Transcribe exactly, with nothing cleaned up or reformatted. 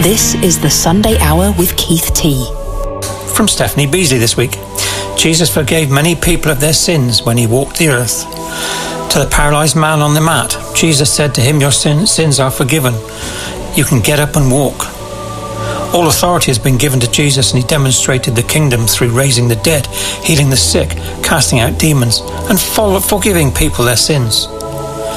This is the Sunday Hour with Keith T. From Stephanie Beasley this week. Jesus forgave many people of their sins when he walked the earth. To the paralysed man on the mat, Jesus said to him, "Your sin, sins are forgiven. You can get up and walk." All authority has been given to Jesus, and he demonstrated the kingdom through raising the dead, healing the sick, casting out demons, and forgiving people their sins.